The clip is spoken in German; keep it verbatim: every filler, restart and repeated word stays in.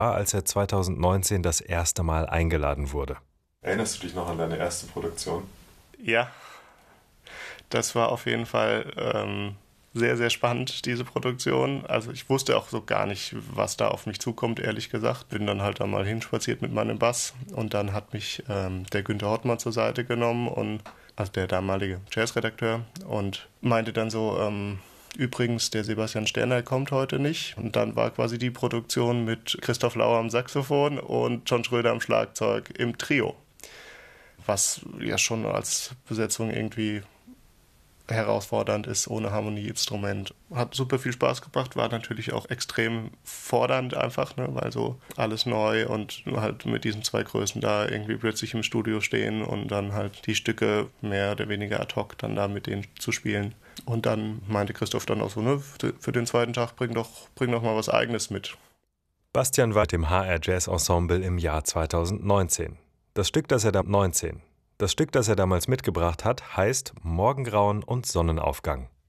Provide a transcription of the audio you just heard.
als er zweitausendneunzehn das erste Mal eingeladen wurde. Erinnerst du dich noch an deine erste Produktion? Ja, das war auf jeden Fall ähm, sehr, sehr spannend, diese Produktion. Also ich wusste auch so gar nicht, was da auf mich zukommt, ehrlich gesagt. Bin dann halt da mal hinspaziert mit meinem Bass und dann hat mich ähm, der Günther Hottmann zur Seite genommen, und also der damalige Jazzredakteur, und meinte dann so, ähm, übrigens, der Sebastian Sterner kommt heute nicht. Und dann war quasi die Produktion mit Christoph Lauer am Saxophon und John Schröder am Schlagzeug im Trio. Was ja schon als Besetzung irgendwie herausfordernd ist, ohne Harmonieinstrument. Hat super viel Spaß gebracht, war natürlich auch extrem fordernd einfach, ne, weil so alles neu und halt mit diesen zwei Größen da irgendwie plötzlich im Studio stehen und dann halt die Stücke mehr oder weniger ad hoc dann da mit denen zu spielen. Und dann meinte Christoph dann auch so, ne, für den zweiten Tag bring doch, bring doch mal was Eigenes mit. Bastian war im H R Jazz Ensemble im Jahr zweitausendneunzehn. Das Stück, das er da neunzehn. Das Stück, das er damals mitgebracht hat, heißt Morgengrauen und Sonnenaufgang.